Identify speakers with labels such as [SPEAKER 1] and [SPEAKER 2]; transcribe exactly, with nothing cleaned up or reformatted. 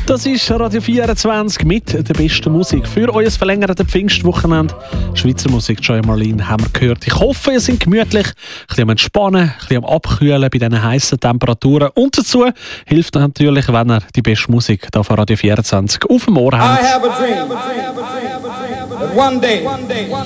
[SPEAKER 1] Das ist Radio vierundzwanzig mit der besten Musik für euer verlängertes Pfingstwochenende. Schweizer Musik, Joy Marlene, haben wir gehört. Ich hoffe, ihr seid gemütlich, ein bisschen am Entspannen, ein bisschen am Abkühlen bei diesen heißen Temperaturen. Und dazu hilft natürlich, wenn ihr die beste Musik hier von Radio vierundzwanzig auf dem Ohr habt.
[SPEAKER 2] I have a dream. I have a dream. That one day,